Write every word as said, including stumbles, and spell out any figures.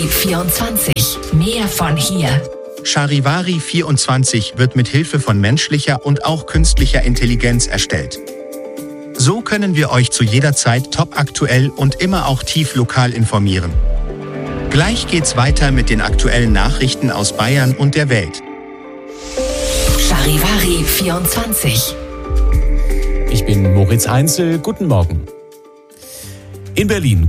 vierundzwanzig. Mehr von hier. Charivari vierundzwanzig wird mit Hilfe von menschlicher und auch künstlicher Intelligenz erstellt. So können wir euch zu jeder Zeit topaktuell und immer auch tief lokal informieren. Gleich geht's weiter mit den aktuellen Nachrichten aus Bayern und der Welt. Charivari vierundzwanzig. Ich bin Moritz Einzel. Guten Morgen. In Berlin